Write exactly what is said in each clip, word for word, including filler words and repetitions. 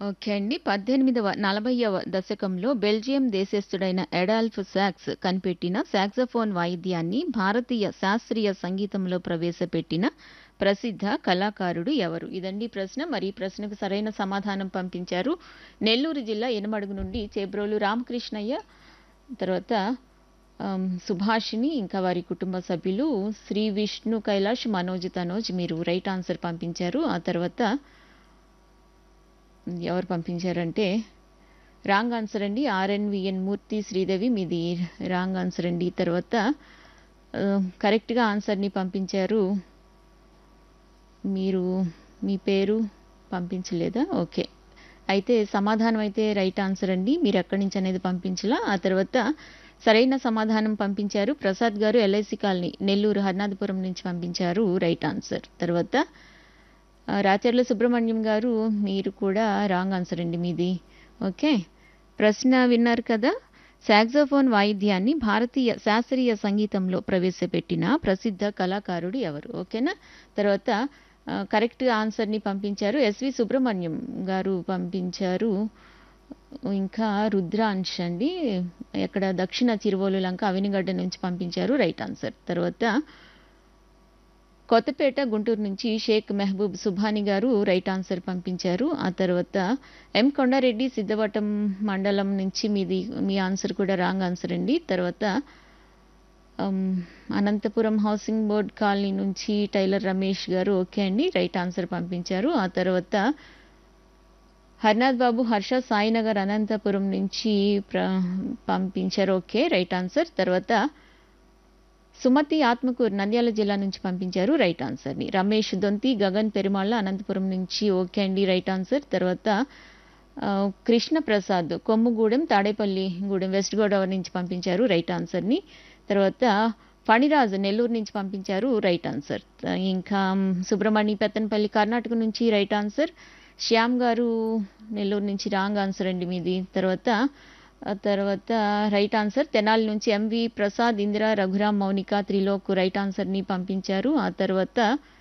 Okay అండి. పద్దెనిమిదవ నలభైవ దశకంలో బెల్జియం దేశస్థుడైన అడాల్ఫ్ సాక్స్ కనిపెట్టిన సాక్సోఫోన్ వాయిద్యాన్ని భారతీయ శాస్త్రీయ సంగీతంలో ప్రవేశపెట్టిన ప్రసిద్ధ కళాకారుడు ఎవరు? ఇదండి ప్రశ్న. మరి ఈ ప్రశ్నకు సరైన సమాధానం పంపించారు నెల్లూరు జిల్లా ఎనమడుగు నుండి చేబ్రోలు రామకృష్ణయ్య, తర్వాత ఆమ్, సుభాషిణి, ఇంకా వారి కుటుంబ సభ్యులు శ్రీ విష్ణు కైలాష్, మనోజ్, తనోజ్. మీరు రైట్ ఆన్సర్ పంపించారు. ఆ తర్వాత ఎవరు పంపించారంటే రాంగ్ ఆన్సర్ అండి. ఆర్ఎన్విఎన్ మూర్తి శ్రీదేవి, మీది రాంగ్ ఆన్సర్ అండి. తర్వాత ఆ, కరెక్ట్గా ఆన్సర్ని పంపించారు మీరు. మీ పేరు పంపించలేదా? ఓకే, అయితే సమాధానం అయితే రైట్ ఆన్సర్ అండి. మీరు ఎక్కడి నుంచి అనేది పంపించలా. ఆ తర్వాత సరైన సమాధానం పంపించారు ప్రసాద్ గారు, ఎల్ఐసి కాలనీ, నెల్లూరు హర్నాథపురం నుంచి పంపించారు రైట్ ఆన్సర్. తర్వాత ఆ, రాచర్ల సుబ్రహ్మణ్యం గారు, మీరు కూడా రాంగ్ ఆన్సర్ అండి మీది. ఓకే, ప్రశ్న విన్నారు కదా. సాక్సోఫోన్ వాయిద్యాన్ని భారతీయ శాస్త్రీయ సంగీతంలో ప్రవేశపెట్టిన ప్రసిద్ధ కళాకారుడు ఎవరు? ఓకేనా. తర్వాత ఆ, కరెక్ట్ ఆన్సర్ని పంపించారు ఎస్వి సుబ్రహ్మణ్యం గారు పంపించారు. ఇంకా రుద్రాంశ్ అండి, ఎక్కడ దక్షిణ చిరువోలు లంక అవినిగడ్డ నుంచి పంపించారు రైట్ ఆన్సర్. తర్వాత కొత్తపేట గుంటూరు నుంచి షేక్ మెహబూబ్ సుభాని గారు రైట్ ఆన్సర్ పంపించారు. ఆ తర్వాత ఎం కొండారెడ్డి సిద్ధవటం మండలం నుంచి మీది మీ ఆన్సర్ కూడా రాంగ్ ఆన్సర్ అండి. తర్వాత అమ్, అనంతపురం హౌసింగ్ బోర్డ్ కాలనీ నుంచి టైలర్ రమేష్ గారు ఓకే అండి రైట్ ఆన్సర్ పంపించారు. ఆ తర్వాత హర్నాథ్ బాబు, హర్ష, సాయినగర్ అనంతపురం నుంచి ప్ర పంపించారు ఓకే రైట్ ఆన్సర్. తర్వాత సుమతి ఆత్మకూరు నంద్యాల జిల్లా నుంచి పంపించారు రైట్ ఆన్సర్ని. రమేష్ దొంతి, గగన్ పెరుమాళ్ళ అనంతపురం నుంచి ఓకే అండి రైట్ ఆన్సర్. తర్వాత ఆ, కృష్ణ ప్రసాద్ కొమ్ముగూడెం, తాడేపల్లి గూడెం, వెస్ట్ గోదావరి నుంచి పంపించారు రైట్ ఆన్సర్ని. తర్వాత ఫణిరాజ్ నెల్లూరు నుంచి పంపించారు రైట్ ఆన్సర్. ఇంకా సుబ్రహ్మణ్య పెత్తనపల్లి కర్ణాటక నుంచి రైట్ ఆన్సర్. శ్యామ్ గారు నెల్లూరు నుంచి రాంగ్ ఆన్సర్ అండి మీది. తర్వాత ఆ తర్వాత రైట్ ఆన్సర్ తెనాలి నుంచి ఎంవి ప్రసాద్, ఇందిరా, రఘురామ్, మౌనిక, త్రిలోక్ రైట్ ఆన్సర్ని పంపించారు. ఆ తర్వాత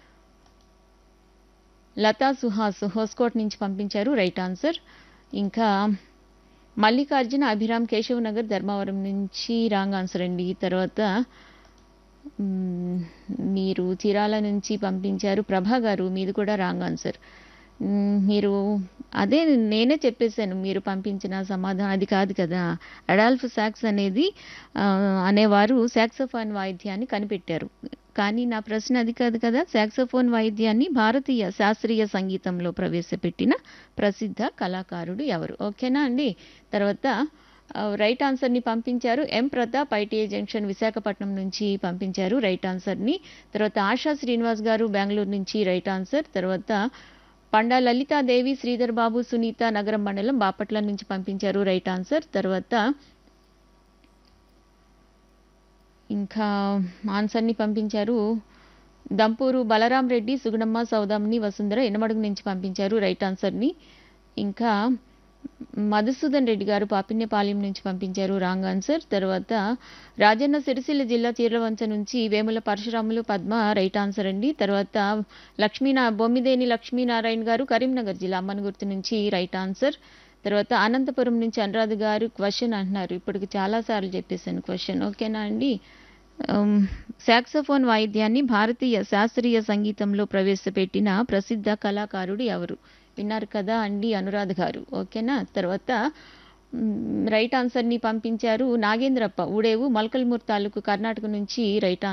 లతా సుహాస్ హోస్కోట్ నుంచి పంపించారు రైట్ ఆన్సర్. ఇంకా మల్లికార్జున, అభిరామ్, కేశవ్ నగర్, ధర్మవరం నుంచి రాంగ్ ఆన్సర్ అండి. తర్వాత మ్, మీరు చీరాల నుంచి పంపించారు ప్రభా గారు, మీది కూడా రాంగ్ ఆన్సర్. మ్, మీరు అదే నేనే చెప్పేశాను, మీరు పంపించిన సమాధానం అది కాదు కదా. అడాల్ఫ్ సాక్స్ అనేది ఆ, అనేవారు సాక్సోఫోన్ వాయిద్యాన్ని కనిపెట్టారు. కానీ నా ప్రశ్న అది కాదు కదా. సాక్సోఫోన్ వాయిద్యాన్ని భారతీయ శాస్త్రీయ సంగీతంలో ప్రవేశపెట్టిన ప్రసిద్ధ కళాకారుడు ఎవరు? ఓకేనా అండి. తర్వాత ఆ, రైట్ ఆన్సర్ని పంపించారు ఎం ప్రతాప్, ఐటీఐ జంక్షన్ విశాఖపట్నం నుంచి పంపించారు రైట్ ఆన్సర్ని. తర్వాత ఆశా శ్రీనివాస్ గారు బెంగళూరు నుంచి రైట్ ఆన్సర్. తర్వాత పండా లలితాదేవి, శ్రీధర్ బాబు, సునీత, నగరం మండలం బాపట్ల నుంచి పంపించారు రైట్ ఆన్సర్. తర్వాత ఇంకా ఆన్సర్ని పంపించారు దంపూరు బలరాం రెడ్డి, సుగుణమ్మ, సౌదామిని, వసుంధర ఎనమడుగు నుంచి పంపించారు రైట్ ఆన్సర్ని. ఇంకా మధుసూదన్ రెడ్డి గారు పాపిన్యపాలెం నుంచి పంపించారు రాంగ్ ఆన్సర్. తర్వాత రాజన్న సిరిసిల్ల జిల్లా చీర్లవంచ నుంచి వేముల పరశురాములు, పద్మ రైట్ ఆన్సర్ అండి. తర్వాత లక్ష్మీనా బొమ్మిదేని లక్ష్మీనారాయణ గారు కరీంనగర్ జిల్లా అమ్మనగుర్తు నుంచి రైట్ ఆన్సర్. తర్వాత అనంతపురం నుంచి అనురాధ గారు క్వశ్చన్ అంటున్నారు, ఇప్పటికి చాలాసార్లు చెప్పేశాను క్వశ్చన్ ఓకేనా అండి. ఉమ్, సాక్సోఫోన్ వాయిద్యాన్ని భారతీయ శాస్త్రీయ సంగీతంలో ప్రవేశపెట్టిన ప్రసిద్ధ కళాకారుడు ఎవరు? విన్నారు కదా అండి అనురాధ గారు ఓకేనా. తర్వాత మ్, రైట్ ఆన్సర్ని పంపించారు నాగేంద్రప్ప ఊడేవు, మొలకల్మూర్ తాలూకు, కర్ణాటక నుంచి రైట్ ఆన్సర్.